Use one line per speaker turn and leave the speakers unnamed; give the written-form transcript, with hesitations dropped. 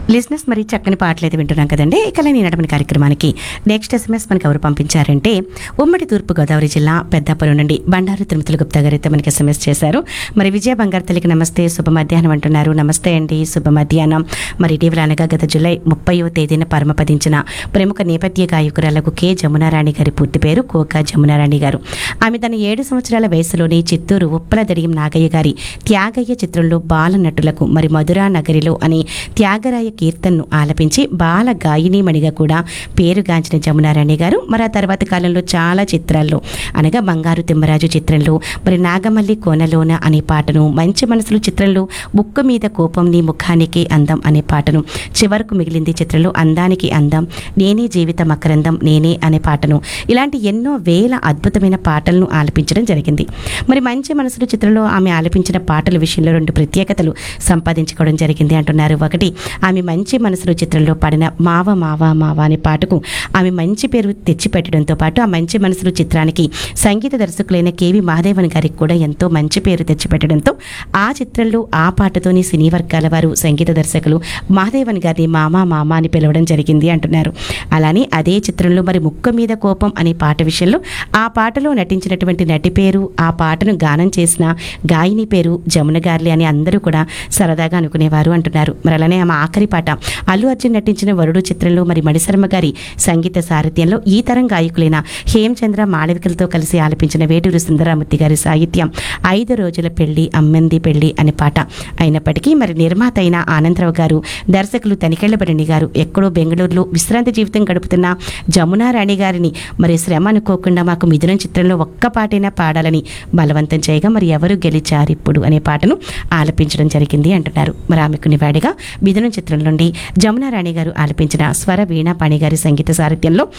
లిజినెస్ మరి చక్కని పాటలు వింటున్నాం కదండి. ఇక నేను నడపని కార్యక్రమానికి నెక్స్ట్ ఎస్ఎంఎస్ మనకి ఎవరు పంపించారంటే ఉమ్మడి తూర్పుగోదావరి జిల్లా పెద్దాపురం నుండి బండారు తిరుమతుల గుప్తా గారు అయితే మనకి ఎస్ఎంఎస్ చేశారు. మరి విజయ బంగారు తల్లికి నమస్తే, శుభ మధ్యాహ్నం అంటున్నారు. నమస్తే అండి, శుభ మధ్యాహ్నం. మరి ఇటీవల అనగా గత జూలై 30వ తేదీన పరమపదించిన ప్రముఖ నేపథ్య గాయకురాలకు కె జమునారాణి గారి పూర్తి పేరు కోక జమునారాణి గారు. ఆమె తన 7 సంవత్సరాల వయసులోని చిత్తూరు ఉప్పల దడియం నాగయ్య గారి త్యాగయ్య చిత్రంలో బాల నటులకు మరి మధురా నగరిలో అని త్యాగరాయ కీర్తన్ను ఆలపించి బాల గాయనీమణిగా కూడా పేరుగాంచిన జమునారాణి గారు మరి ఆ తర్వాత కాలంలో చాలా చిత్రాల్లో అనగా బంగారు తిమ్మరాజు చిత్రంలో మరి నాగమల్లి కోనలోన అనే పాటను, మంచి మనసులు చిత్రంలో ముక్కు మీద కోపం నీ ముఖానికి అందం అనే పాటను, చివరకు మిగిలింది చిత్రంలో అందానికి అందం, నేనే జీవిత మకరందం నేనే అనే పాటను, ఇలాంటి ఎన్నో వేల అద్భుతమైన పాటలను ఆలపించడం జరిగింది. మరి మంచి మనసులు చిత్రంలో ఆమె ఆలపించిన పాటల విషయంలో 2 ప్రత్యేకతలు సంపాదించుకోవడం జరిగింది అంటున్నారు. ఒకటి, ఆమె మంచి మనసులు చిత్రంలో పాడిన మావ మావ మావ అనే పాటకు ఆమె మంచి పేరు తెచ్చిపెట్టడంతో పాటు ఆ మంచి మనసులు చిత్రానికి సంగీత దర్శకులైన కేవి మహాదేవన్ గారికి కూడా ఎంతో మంచి పేరు తెచ్చిపెట్టడంతో ఆ చిత్రంలో ఆ పాటతోని సినీ వర్గాల వారు సంగీత దర్శకులు మహాదేవన్ గారిని మామా మామ అని పిలవడం జరిగింది అంటున్నారు. అలానే అదే చిత్రంలో మరి ముక్కు మీద కోపం అనే పాట విషయంలో ఆ పాటలో నటించినటువంటి నటి పేరు, ఆ పాటను గానం చేసిన గాయని పేరు జమున గార్లే అని అందరూ కూడా సరదాగా అనుకునేవారు అంటున్నారు. మరి అలానే ఆమె ఆఖరి పాట అల్లు అర్జున్ నటించిన వరుడు చిత్రంలో మరి మణిశర్మ గారి సంగీత సారథ్యంలో ఈ తరం గాయకులైన హేమచంద్ర మాళవికలతో కలిసి ఆలపించిన వేటూరు సుందరామూర్తి గారి సాహిత్యం 5 రోజుల పెళ్లి అమ్మంది పెళ్లి అనే పాట అయినప్పటికీ మరి నిర్మాత అయిన ఆనందరావు గారు, దర్శకులు తనికెళ్లబడిని గారు ఎక్కడో బెంగళూరులో విశ్రాంతి జీవితం గడుపుతున్న జమునారాణి గారిని మరి శ్రమ అనుకోకుండా మాకు మిథునం చిత్రంలో ఒక్క పాటైనా పాడాలని బలవంతం చేయగా మరి ఎవరు గెలిచారిప్పుడు అనే పాటను ఆలపించడం జరిగింది అంటున్నారు. మరి ఆమెకు నివాడిగా మిథునం చిత్రం నుండి జమునారాణి గారు ఆలపించిన స్వర వీణాపాణి గారి సంగీత సారథ్యంలో